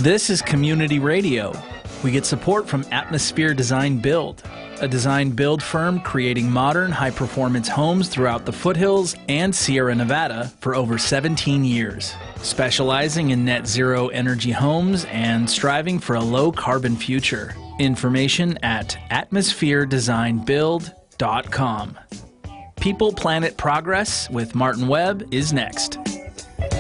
This is Community Radio. We get support from Atmosphere Design Build, a design build firm creating modern, high-performance homes throughout the foothills and Sierra Nevada for over 17 years, specializing in net zero energy homes and striving for a low-carbon future. Information at atmospheredesignbuild.com. People Planet Progress with Martin Webb is next.